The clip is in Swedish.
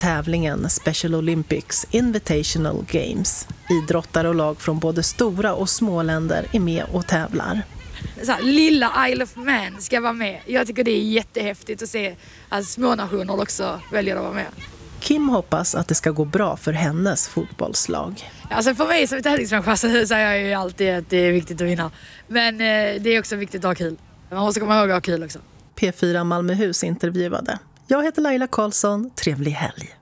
Tävlingen Special Olympics Invitational Games. Idrottare och lag från både stora och små länder är med och tävlar. Så här, lilla Isle of Man ska vara med. Jag tycker det är jättehäftigt att se att små nationer också väljer att vara med. Kim hoppas att det ska gå bra för hennes fotbollslag. Alltså för mig som tävlingsmänniska så säger jag ju alltid att det är viktigt att vinna. Men det är också viktigt att ha kul. Man måste komma ihåg att ha kul också. P4 Malmöhus intervjuade. Jag heter Laila Karlsson. Trevlig helg.